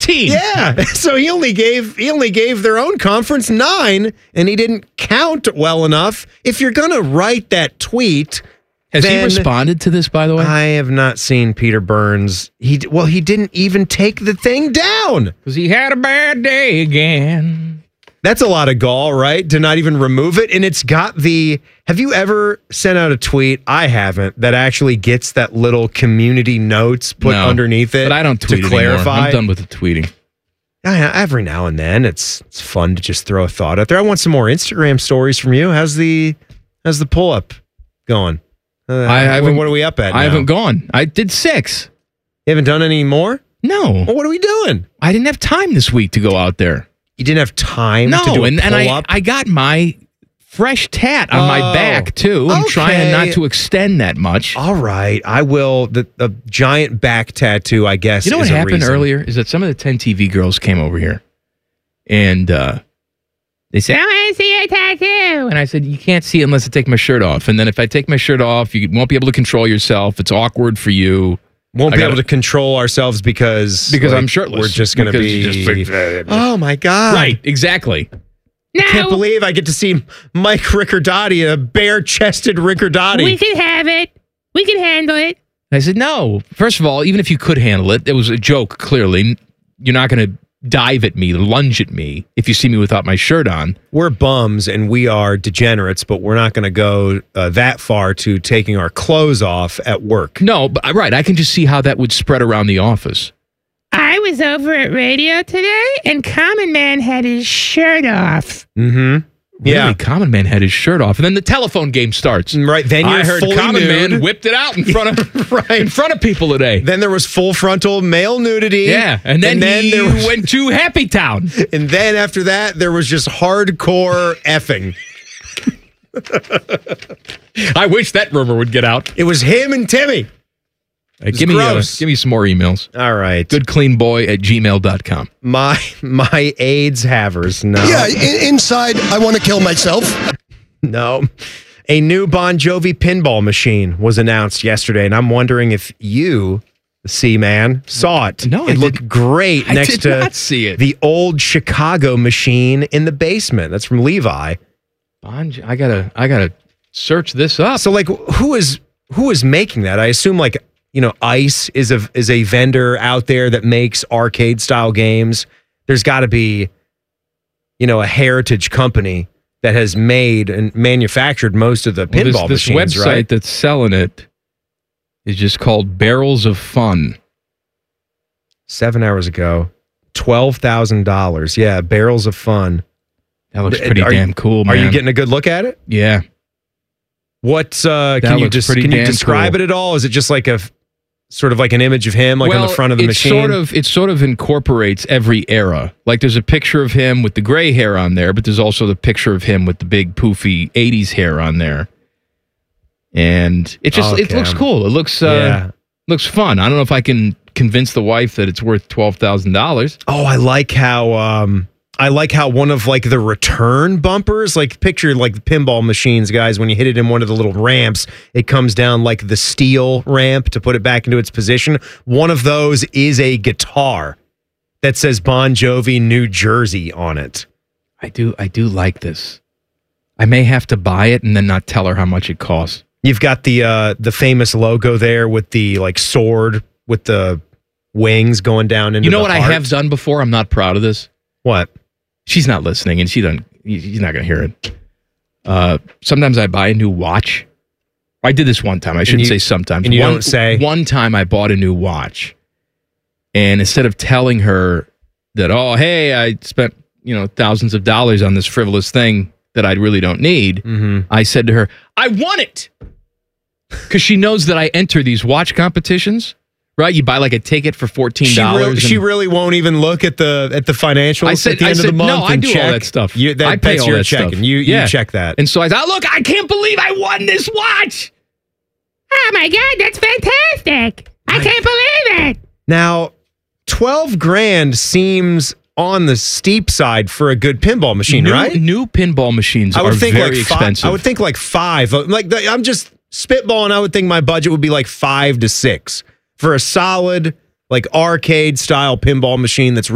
14. Yeah, so he only gave their own conference 9, and he didn't count well enough. If you're gonna write that tweet, has he responded to this? By the way, I have not seen Peter Burns. He didn't even take the thing down because he had a bad day again. That's a lot of gall, right? To not even remove it. And it's got the... Have you ever sent out a tweet? I haven't. That actually gets that little community notes put underneath it. But I don't tweet to clarify. Anymore. I'm done with the tweeting. Every now and then, it's fun to just throw a thought out there. I want some more Instagram stories from you. How's the pull-up going? What are we up at now? I haven't gone. I did 6. You haven't done any more? No. Well, what are we doing? I didn't have time this week to go out there. You didn't have time to do a pull-up? I got my fresh tat on my back, too. I'm trying not to extend that much. All right. I will. The giant back tattoo, I guess, you know what happened earlier? Is that some of the 10 TV girls came over here, and they said, I want to see your tattoo. And I said, you can't see it unless I take my shirt off. And then if I take my shirt off, you won't be able to control yourself. It's awkward for you. Won't be able to control ourselves because I'm shirtless. We're just going to be... Oh, my God. Right, exactly. I can't believe I get to see Mike Riccardotti, a bare-chested Riccardotti. We can have it. We can handle it. I said, no. First of all, even if you could handle it, it was a joke, clearly. You're not going to dive at me, lunge at me if you see me without my shirt on. We're bums and we are degenerates, but we're not going to go that far to taking our clothes off at work. No, but right. I can just see how that would spread around the office. I was over at radio today and Common Man had his shirt off. Mm-hmm. Yeah. Really, Common Man had his shirt off, and then the telephone game starts. Right, then I heard Common Man whipped it out in front of in front of people today. Then there was full frontal male nudity. Yeah, and then he went to Happy Town. And then after that, there was just hardcore effing. I wish that rumor would get out. It was him and Timmy. Give me some more emails. All right. goodcleanboy@gmail.com. My AIDS havers. No. Yeah, inside, I want to kill myself. No. A new Bon Jovi pinball machine was announced yesterday, and I'm wondering if you, the C-Man, saw it. No, it looked great next to not see it. The old Chicago machine in the basement. That's from Levi. I gotta search this up. So, like, who is making that? I assume, like, ICE is a vendor out there that makes arcade style games. There's got to be, a heritage company that has made and manufactured most of the pinball machines. This website that's selling it is just called Barrels of Fun. 7 hours ago, $12,000. Yeah, Barrels of Fun. That looks pretty damn cool, man. Are you getting a good look at it? Yeah. What can you describe it at all? Is it just like a sort of like an image of him, like on the front of the machine? It sort of incorporates every era. Like there's a picture of him with the gray hair on there, but there's also the picture of him with the big poofy 80s hair on there. And it looks cool. It looks looks fun. I don't know if I can convince the wife that it's worth $12,000. Oh, I like how one of like the return bumpers, like picture like the pinball machines, guys, when you hit it in one of the little ramps, it comes down like the steel ramp to put it back into its position. One of those is a guitar that says Bon Jovi, New Jersey on it. I do like this. I may have to buy it and then not tell her how much it costs. You've got the famous logo there with the like sword with the wings going down into the what heart. I have done before? I'm not proud of this. What? She's not listening, and she's not going to hear it. Sometimes I buy a new watch. I did this one time. I shouldn't say sometimes. And you don't say? One time I bought a new watch, and instead of telling her that, oh, hey, I spent thousands of dollars on this frivolous thing that I really don't need, I said to her, I want it! Because she knows that I enter these watch competitions. Right, you buy like a ticket for $14. She really won't even look at the financials at the end of the month. No, I do all that stuff. I pay all that stuff. You check that. And so I thought, look, I can't believe I won this watch. Oh my God, that's fantastic! I can't believe it. Now, $12,000 seems on the steep side for a good pinball machine, right? New pinball machines are very expensive. I would think like $5. Like I'm just spitballing. I would think my budget would be like $5 to $6. For a solid, like arcade style pinball machine that's